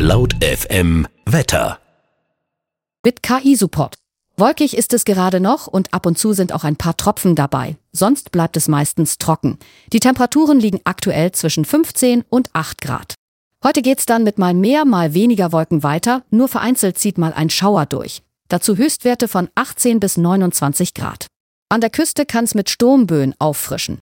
Laut FM Wetter. Mit KI-Support. Wolkig ist es gerade noch und ab und zu sind auch ein paar Tropfen dabei. Sonst bleibt es meistens trocken. Die Temperaturen liegen aktuell zwischen 15 und 8 Grad. Heute geht's dann mit mal mehr, mal weniger Wolken weiter. Nur vereinzelt zieht mal ein Schauer durch. Dazu Höchstwerte von 18 bis 29 Grad. An der Küste kann's mit Sturmböen auffrischen.